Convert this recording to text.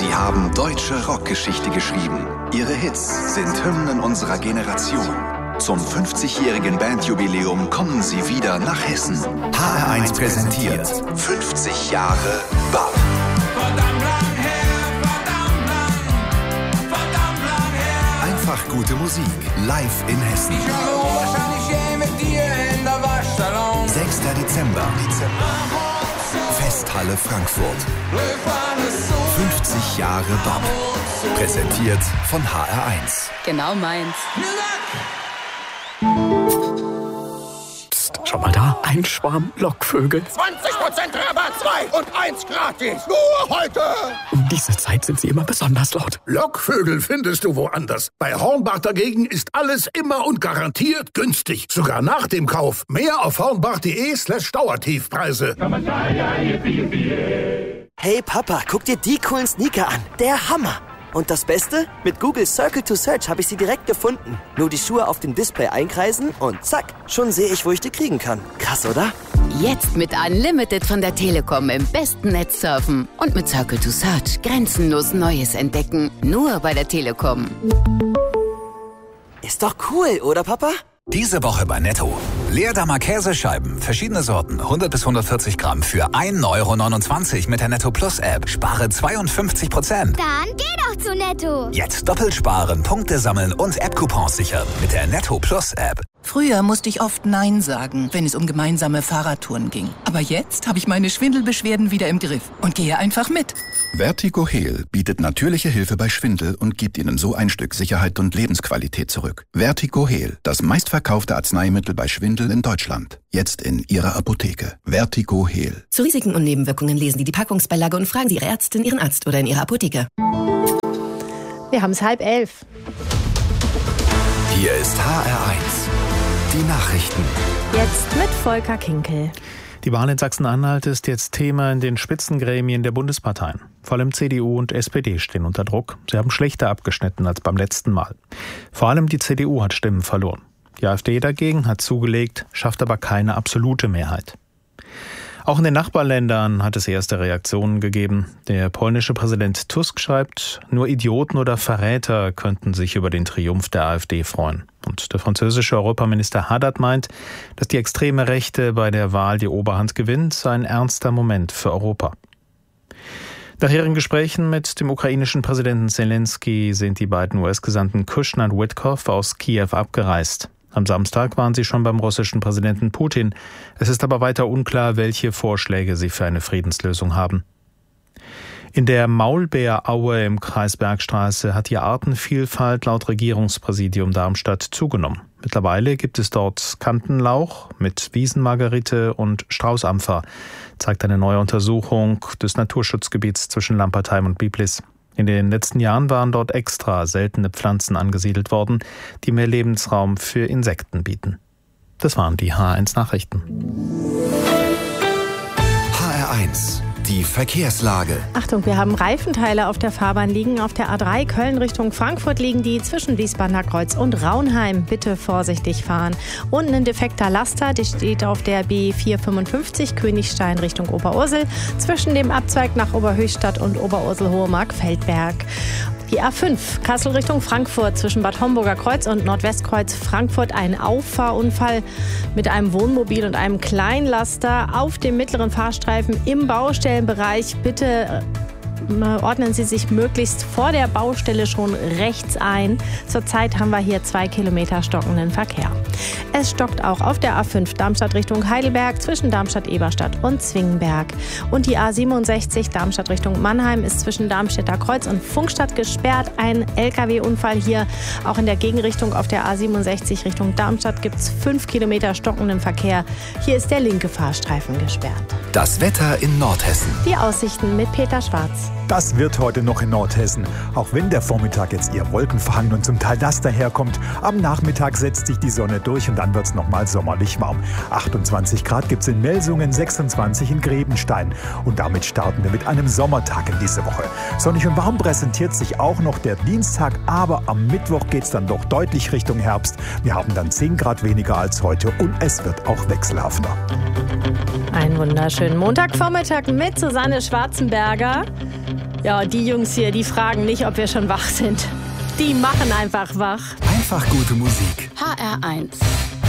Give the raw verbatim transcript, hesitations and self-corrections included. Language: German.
Sie haben deutsche Rockgeschichte geschrieben. Ihre Hits sind Hymnen unserer Generation. Zum fünfzigjährigen Bandjubiläum kommen Sie wieder nach Hessen. H R eins präsentiert fünfzig Jahre B A P. Verdammt lang her, verdammt lang, verdammt lang her. Einfach gute Musik, live in Hessen. Ich habe wahrscheinlich je mit dir in der Waschsalon. sechster Dezember. Festhalle Frankfurt. fünfzig Jahre B A P. Präsentiert von H R eins. Genau meins. Psst, schau mal da. Ein Schwarm Lockvögel. zwanzig Prozent Rabatt, zwei und eins gratis. Nur heute. Um diese Zeit sind sie immer besonders laut. Lockvögel findest du woanders. Bei Hornbach dagegen ist alles immer und garantiert günstig. Sogar nach dem Kauf. Mehr auf hornbach.de slash Dauertiefpreise. Hey Papa, guck dir die coolen Sneaker an. Der Hammer. Und das Beste? Mit Google Circle to Search habe ich sie direkt gefunden. Nur die Schuhe auf dem Display einkreisen und zack, schon sehe ich, wo ich die kriegen kann. Krass, oder? Jetzt mit Unlimited von der Telekom im besten Netz surfen. Und mit Circle to Search grenzenlos Neues entdecken. Nur bei der Telekom. Ist doch cool, oder Papa? Diese Woche bei Netto. Leerdammer Käsescheiben, verschiedene Sorten, hundert bis hundertvierzig Gramm für ein Euro neunundzwanzig mit der Netto Plus App. Spare zweiundfünfzig Prozent. Dann geh doch zu Netto. Jetzt doppelt sparen, Punkte sammeln und App-Coupons sichern mit der Netto Plus App. Früher musste ich oft Nein sagen, wenn es um gemeinsame Fahrradtouren ging. Aber jetzt habe ich meine Schwindelbeschwerden wieder im Griff und gehe einfach mit. Vertigo Heal bietet natürliche Hilfe bei Schwindel und gibt Ihnen so ein Stück Sicherheit und Lebensqualität zurück. Vertigo Heal, das meistverkaufte Arzneimittel bei Schwindel in Deutschland. Jetzt in Ihrer Apotheke. Vertigo Heal. Zu Risiken und Nebenwirkungen lesen Sie die Packungsbeilage und fragen Sie Ihre Ärztin, Ihren Arzt oder in Ihrer Apotheke. Wir haben es halb elf. Hier ist H R eins. Die Nachrichten. Jetzt mit Volker Kinkel. Die Wahl in Sachsen-Anhalt ist jetzt Thema in den Spitzengremien der Bundesparteien. Vor allem C D U und S P D stehen unter Druck. Sie haben schlechter abgeschnitten als beim letzten Mal. Vor allem die C D U hat Stimmen verloren. Die AfD dagegen hat zugelegt, schafft aber keine absolute Mehrheit. Auch in den Nachbarländern hat es erste Reaktionen gegeben. Der polnische Präsident Tusk schreibt, nur Idioten oder Verräter könnten sich über den Triumph der AfD freuen. Und der französische Europaminister Haddad meint, dass die extreme Rechte bei der Wahl die Oberhand gewinnt, ein ernster Moment für Europa. Nach ihren Gesprächen mit dem ukrainischen Präsidenten Zelensky sind die beiden U S-Gesandten Kushner und Witkoff aus Kiew abgereist. Am Samstag waren sie schon beim russischen Präsidenten Putin. Es ist aber weiter unklar, welche Vorschläge sie für eine Friedenslösung haben. In der Maulbeeraue im Kreis Bergstraße hat die Artenvielfalt laut Regierungspräsidium Darmstadt zugenommen. Mittlerweile gibt es dort Kantenlauch mit Wiesenmargerite und Straußampfer, zeigt eine neue Untersuchung des Naturschutzgebiets zwischen Lampertheim und Biblis. In den letzten Jahren waren dort extra seltene Pflanzen angesiedelt worden, die mehr Lebensraum für Insekten bieten. Das waren die H R eins Nachrichten. H R eins. Die Verkehrslage. Achtung, wir haben Reifenteile auf der Fahrbahn liegen. Auf der A drei Köln Richtung Frankfurt liegen die zwischen Wiesbadener Kreuz und Raunheim. Bitte vorsichtig fahren. Unten ein defekter Laster, die steht auf der B vierhundertfünfundfünfzig Königstein Richtung Oberursel. Zwischen dem Abzweig nach Oberhöchstadt und Oberursel-Hohemark-Feldberg. Die A fünf, Kassel Richtung Frankfurt, zwischen Bad Homburger Kreuz und Nordwestkreuz Frankfurt ein Auffahrunfall mit einem Wohnmobil und einem Kleinlaster auf dem mittleren Fahrstreifen im Baustellenbereich. Bitte ordnen Sie sich möglichst vor der Baustelle schon rechts ein. Zurzeit haben wir hier zwei Kilometer stockenden Verkehr. Es stockt auch auf der A fünf Darmstadt Richtung Heidelberg zwischen Darmstadt-Eberstadt und Zwingenberg. Und die A siebenundsechzig Darmstadt Richtung Mannheim ist zwischen Darmstädter Kreuz und Funkstadt gesperrt. Ein L K W-Unfall hier. Auch in der Gegenrichtung auf der A siebenundsechzig Richtung Darmstadt gibt es fünf Kilometer stockenden Verkehr. Hier ist der linke Fahrstreifen gesperrt. Das Wetter in Nordhessen. Die Aussichten mit Peter Schwarz. Das wird heute noch in Nordhessen. Auch wenn der Vormittag jetzt eher wolkenverhangen und zum Teil nass daherkommt, am Nachmittag setzt sich die Sonne durch und dann wird es nochmal sommerlich warm. achtundzwanzig Grad gibt es in Melsungen, sechsundzwanzig in Grebenstein. Und damit starten wir mit einem Sommertag in diese Woche. Sonnig und warm präsentiert sich auch noch der Dienstag, aber am Mittwoch geht es dann doch deutlich Richtung Herbst. Wir haben dann zehn Grad weniger als heute und es wird auch wechselhafter. Einen wunderschönen Montagvormittag mit Susanne Schwarzenberger. Ja, die Jungs hier, die fragen nicht, ob wir schon wach sind. Die machen einfach wach. Einfach gute Musik. H R eins.